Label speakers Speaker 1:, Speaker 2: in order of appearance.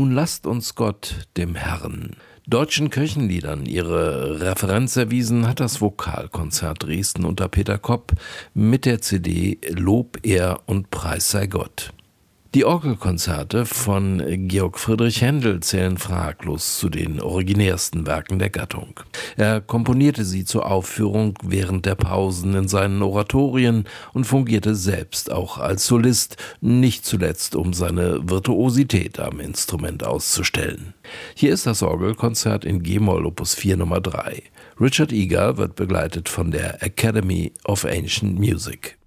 Speaker 1: Nun lasst uns Gott, dem Herrn, deutschen Kirchenliedern ihre Referenz erwiesen hat das Vokalkonzert Dresden unter Peter Kopp mit der CD Lob, Ehr und Preis sei Gott. Die Orgelkonzerte von Georg Friedrich Händel zählen fraglos zu den originärsten Werken der Gattung. Er komponierte sie zur Aufführung während der Pausen in seinen Oratorien und fungierte selbst auch als Solist, nicht zuletzt um seine Virtuosität am Instrument auszustellen. Hier ist das Orgelkonzert in G-Moll Opus 4 Nummer 3. Richard Egar wird begleitet von der Academy of Ancient Music.